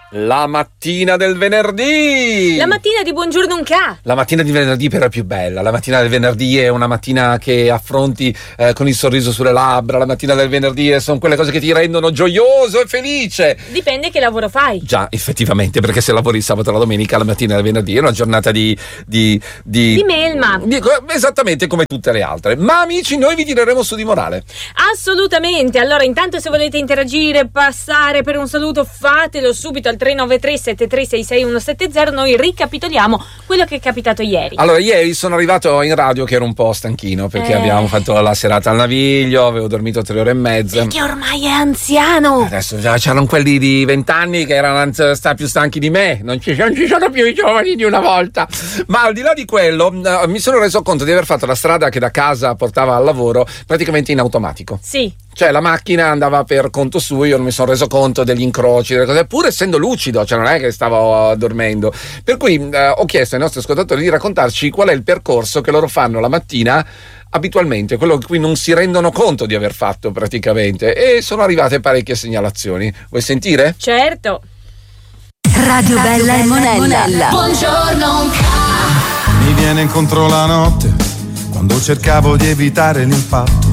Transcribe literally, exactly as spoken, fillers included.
La mattina del venerdì! La mattina di Buongiorno Unca! La mattina di venerdì però è più bella. La mattina del venerdì è una mattina che affronti eh, con il sorriso sulle labbra. La mattina del venerdì sono quelle cose che ti rendono gioioso e felice. Dipende che lavoro fai. Già, effettivamente, perché se lavori il sabato e la domenica, la mattina del venerdì è una giornata di... Di, di, di melma. Di, esattamente come tutte le altre. Ma amici, noi vi tireremo su di morale. Assolutamente. Allora, intanto se volete interagire, passare per un saluto, fatelo subito al tre nove tre sette tre sei sei uno sette zero. Noi ricapitoliamo quello che è capitato ieri. Allora, ieri sono arrivato in radio che ero un po' stanchino perché eh. abbiamo fatto la serata al Naviglio, avevo dormito tre ore e mezza. Perché ormai è anziano. Adesso già c'erano quelli di vent'anni che erano sta più stanchi di me, non ci, non ci sono più i giovani di una volta. Ma al di là di quello, uh, mi sono reso conto di aver fatto la strada che da casa portava al lavoro praticamente in automatico. Sì. Cioè la macchina andava per conto suo, io non mi sono reso conto degli incroci, delle cose, pur essendo lucido, cioè non è che stavo dormendo. Per cui eh, ho chiesto ai nostri ascoltatori di raccontarci qual è il percorso che loro fanno la mattina abitualmente, quello di cui non si rendono conto di aver fatto praticamente, e sono arrivate parecchie segnalazioni. Vuoi sentire? Certo. Radio Bella e Monella. Buongiorno. Mi viene incontro la notte quando cercavo di evitare l'impatto